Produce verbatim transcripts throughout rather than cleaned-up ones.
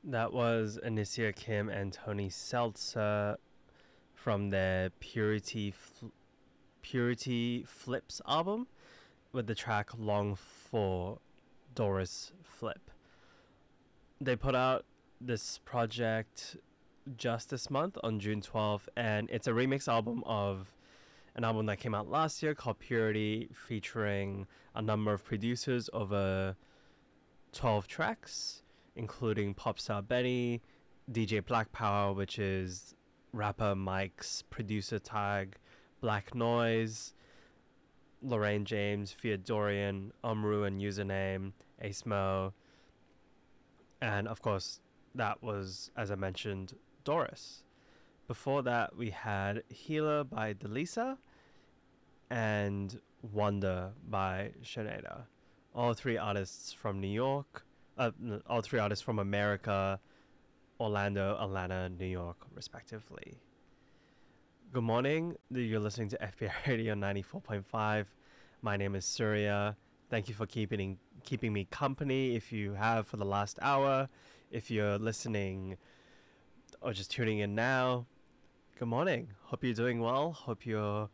That was Anicia Kim and Tony Seltzer from their Purity Fl- Purity Flips album with the track Long for Doris Flip. They put out this project just this month on June twelfth, and it's a remix album of an album that came out last year called Purity, featuring a number of producers over twelve tracks, including Popstar Benny, D J Black Power, which is rapper Mike's producer tag, Black Noise, Lorraine James, Theodorian, Umru and Username, Acemo, and of course, that was, as I mentioned, Doris. Before that, we had Healer by Delisa and Wonder by Sinead. All three artists from New York, uh, all three artists from America, Orlando, Atlanta, New York, respectively. Good morning. You're listening to F B I Radio ninety-four point five. My name is Surya. Thank you for keeping keeping me company if you have for the last hour. If you're listening or just tuning in now, good morning. Hope you're doing well. Hope you're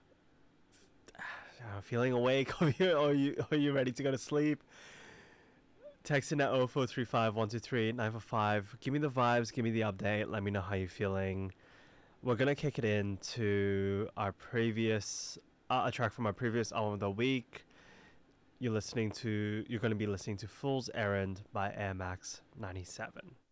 uh, feeling awake. Hope you are you are you ready to go to sleep? Text in at oh four three five, one two three, nine four five. Give me the vibes. Give me the update. Let me know how you're feeling. We're gonna kick it into our previous uh, a track from our previous album of the week. You're listening to. You're gonna be listening to "Fool's Errand" by Air Max ninety-seven.